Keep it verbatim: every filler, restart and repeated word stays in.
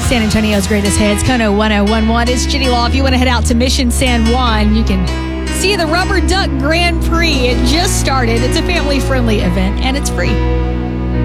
San Antonio's greatest hits, Kono one oh one one. It's Jenny Law. If you want to head out to Mission San Juan, you can see the Rubber Duck Grand Prix. It just started. It's a family-friendly event, and it's free.